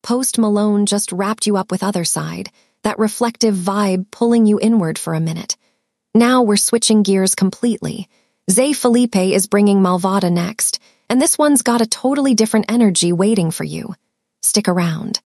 Post Malone just wrapped you up with Other Side, that reflective vibe pulling you inward for a minute. Now we're switching gears completely. Zay Felipe is bringing Malvada next, and this one's got a totally different energy waiting for you. Stick around.